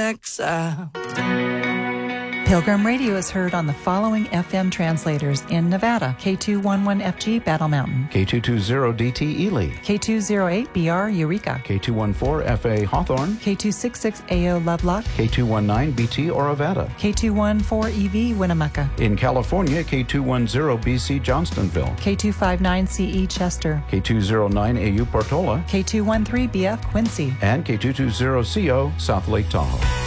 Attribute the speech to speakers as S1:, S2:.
S1: Lexa.
S2: Pilgrim Radio is heard on the following FM translators in Nevada: K211FG Battle Mountain,
S3: K220DT Ely,
S2: K208BR Eureka,
S3: K214FA Hawthorne,
S2: K266AO Lovelock,
S3: K219BT Orovada.
S2: K214EV Winnemucca,
S3: In California, K210BC Johnstonville,
S2: K259CE Chester,
S3: K209AU Portola,
S2: K213BF Quincy.
S3: and K220CO South Lake Tahoe.